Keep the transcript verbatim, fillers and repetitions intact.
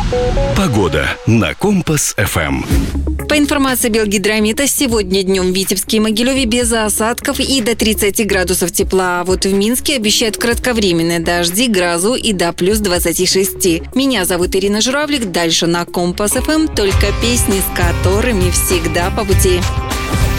Погода на Компас-ФМ. По информации Белгидромета, сегодня днем в Витебске и Могилеве без осадков и до тридцати градусов тепла. А вот в Минске обещают кратковременные дожди, грозу и до плюс двадцати шести. Меня зовут Ирина Журавлик. Дальше на Компас-ФМ только песни, с которыми всегда по пути.